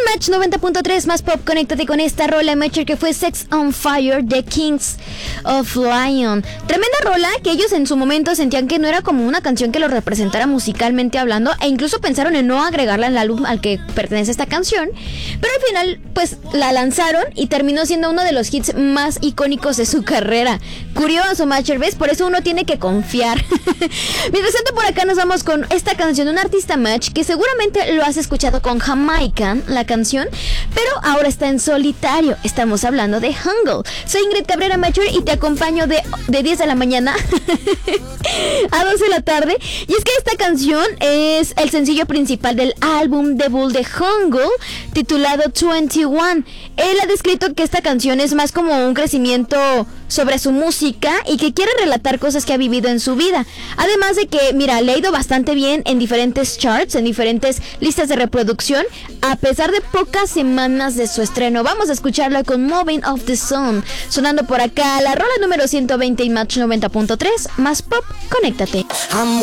Match 90.3 más pop, conéctate con esta rola, Matcher, que fue Sex on Fire de Kings of Lion. Tremenda rola que ellos en su momento sentían que no era como una canción que los representara musicalmente hablando, e incluso pensaron en no agregarla al álbum al que pertenece esta canción, pero al final pues la lanzaron y terminó siendo uno de los hits más icónicos de su carrera. Curioso, Matcher, ¿ves? Por eso uno tiene que confiar. Mientras tanto, por acá nos vamos con esta canción de un artista, Match, que seguramente lo has escuchado con Jamaican, la canción, pero ahora está en solitario. Estamos hablando de Jungle. Soy Ingrid Cabrera, Matcher, y te acompaño de 10 de la mañana a 12 de la tarde. Y es que esta canción es el sencillo principal del álbum debut de Jungle, titulado 21. Él ha descrito que esta canción es más como un crecimiento sobre su música y que quiere relatar cosas que ha vivido en su vida. Además de que, mira, le ha ido bastante bien en diferentes charts, en diferentes listas de reproducción, a pesar de pocas semanas de su estreno. Vamos a escucharla con Moving of the Sun, sonando por acá la rola número 120 y Match 90.3, más pop, conéctate.